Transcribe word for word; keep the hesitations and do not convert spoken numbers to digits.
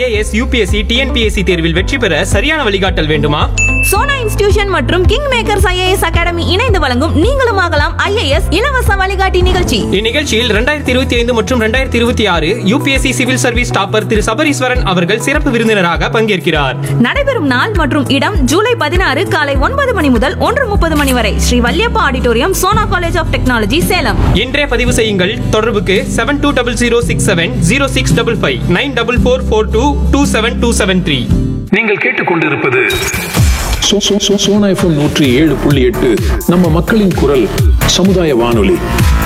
IAS, UPSC, TNPSC தேர்வில் வெற்றி பெற சரியான வழிகாட்டல் வேண்டுமா? சோனா இன்ஸ்டிடியூஷன் மற்றும் கிங் மேக்கர்ஸ் ஐஏஎஸ் அகாடமி இணைந்து வழங்கும் நீங்களும் ஆகலாம் ஐஏஎஸ் இலவச வழிகாட்டி நிகழ்ச்சி. இந்நிகழ்ச்சியில் இரண்டாயிரத்தி இருபத்தி ஐந்து மற்றும் இரண்டாயிரத்தி இருபத்தி ஆறு யூபிஎஸ்சி சிவில் சர்வீஸ் டாப்பர் திரு சபரீஸ்வரன் அவர்கள் சிறப்பு விருந்தினராக பங்கேற்கிறார். நடைபெறும் நாள் மற்றும் இடம் ஜூலை பதினாறு காலை ஒன்பது மணி முதல் ஒன்று முப்பது மணி வரை Sri Valliappa auditorium, Sona college of technology, Salem. இன்றே பதிவு செய்யுங்கள். தொடர்புக்கு seven two double zero six seven zero six double five nine double four four two two seven two seven three. நீங்கள் கேட்டுக்கொண்டிருப்பது சோனா எஃப்எம் நூற்றி ஏழு புள்ளி எட்டு, நம்ம மக்களின் குரல், சமுதாய வானொலி.